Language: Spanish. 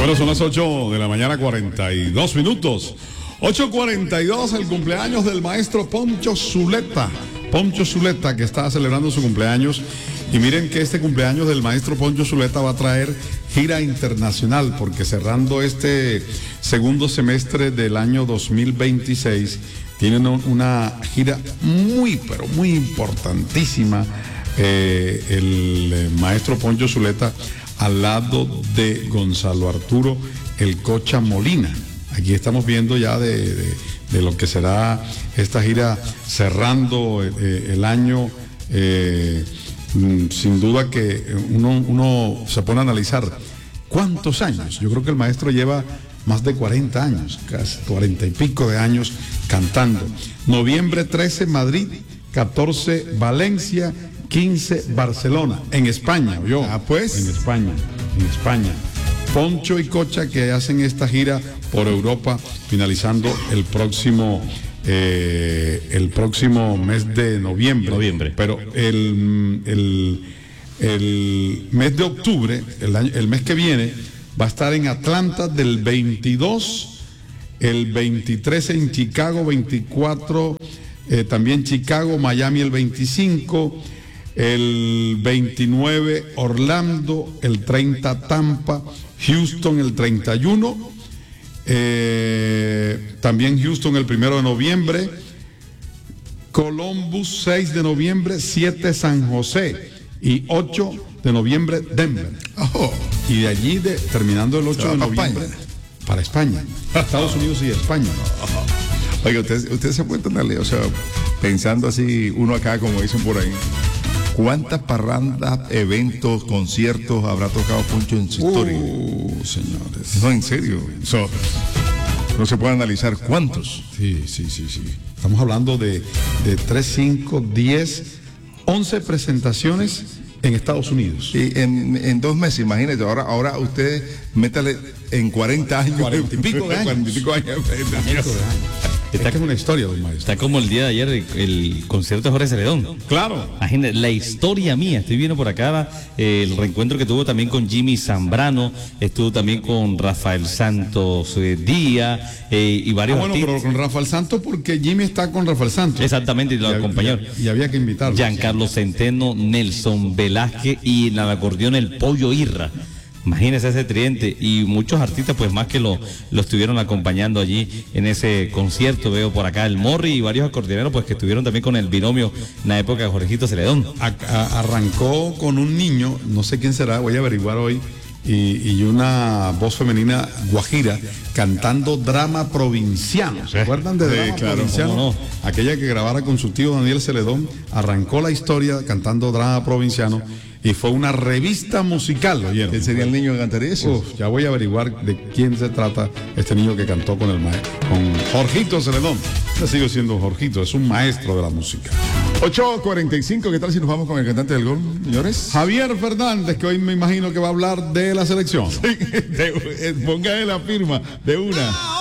Bueno, son las 8 de la mañana, 42 minutos. 8:42, el cumpleaños del maestro Poncho Zuleta. Poncho Zuleta, que está celebrando su cumpleaños. Y miren que este cumpleaños del maestro Poncho Zuleta va a traer gira internacional, porque cerrando este segundo semestre del año 2026, tienen una gira muy, pero muy importantísima. El maestro Poncho Zuleta al lado de Gonzalo Arturo El Cocha Molina. Aquí estamos viendo ya de lo que será esta gira cerrando el año. Sin duda que uno se pone a analizar cuántos años. Yo creo que el maestro lleva más de 40 años, casi 40 y pico de años cantando. Noviembre 13, Madrid, 14, Valencia, 15, Barcelona, en España, ¿oyó? Pues. En España. Poncho y Cocha, que hacen esta gira por Europa, finalizando el próximo mes de noviembre. Pero el mes de octubre, el mes que viene, va a estar en Atlanta del 22, el 23 en Chicago, 24 también Chicago, Miami el 25, el 29 Orlando, el 30 Tampa, Houston el 31, también Houston el 1 de noviembre, Columbus 6 de noviembre, 7 San José y 8 de noviembre Denver. Y de allí, terminando el 8 de noviembre, para España, Estados Unidos y España. Oiga, usted se puede tenerle, o sea, pensando así, uno acá, como dicen por ahí, ¿cuántas parrandas, eventos, conciertos habrá tocado Poncho en su historia? Señores. No, en serio. No se puede analizar cuántos. Sí. Estamos hablando de 3, 5, 10, 11 presentaciones en Estados Unidos. Y en 2 meses, imagínate, ahora usted métale en 40 años. 40 y pico de años. 40 y pico años. Esta es una historia del maestro. Está como el día de ayer el concierto de Jorge Celedón. Claro. Imagínate, la historia mía. Estoy viendo por acá el reencuentro que tuvo también con Jimmy Zambrano, estuvo también con Rafael Santos Díaz y varios artistas. Pero con Rafael Santos, porque Jimmy está con Rafael Santos. Exactamente, y lo acompañó. Y había que invitarlo. Giancarlo Centeno, Nelson Velázquez y en el acordeón el Pollo Irra. Imagínense ese tridente y muchos artistas pues más que lo estuvieron acompañando allí en ese concierto. Veo por acá el Morri y varios acordeoneros pues que estuvieron también con el binomio en la época de Jorgito Celedón. Arrancó con un niño, no sé quién será, voy a averiguar hoy, y una voz femenina guajira cantando drama provinciano. ¿Se acuerdan de drama provinciano? No. Aquella que grabara con su tío Daniel Celedón, arrancó la historia cantando drama provinciano. Y fue una revista musical, ¿oyeron? ¿Quién sería el niño que cantaría eso? Ya voy a averiguar de quién se trata este niño que cantó con con Jorgito Celedón. Ya sigue siendo Jorgito, es un maestro de la música. 8:45, ¿qué tal si nos vamos con el cantante del gol, señores? Javier Fernández, que hoy me imagino que va a hablar de la selección. Sí, póngale la firma de una.